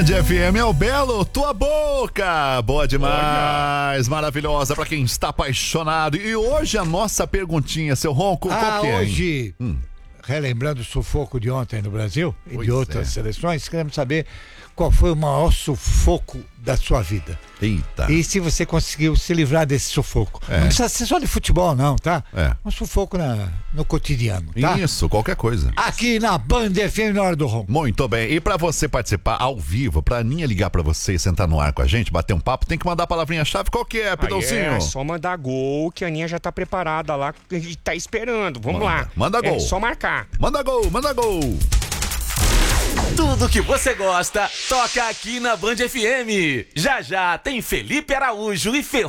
Band FM é o Belo, tua boca, boa demais, maravilhosa pra quem está apaixonado. E hoje a nossa perguntinha, seu Ronco, qual que é? Hoje, relembrando o sufoco de ontem no Brasil e de outras seleções, queremos saber qual foi o maior sufoco da sua vida. Eita. E se você conseguiu se livrar desse sufoco. Não precisa ser só de futebol não, tá? Um sufoco no cotidiano, tá? Isso, qualquer coisa. Aqui na Band FM na hora do Ronco. Muito bem, e pra você participar ao vivo, pra Aninha ligar pra você e sentar no ar com a gente, bater um papo, tem que mandar a palavrinha-chave, qual que é, Pidãozinho? É só mandar gol, que a Aninha já tá preparada lá, e tá esperando, vamos lá. Manda gol. É só marcar. Manda gol, manda gol. Tudo que você gosta, toca aqui na Band FM. Já já tem Felipe Araújo e Ferrugem.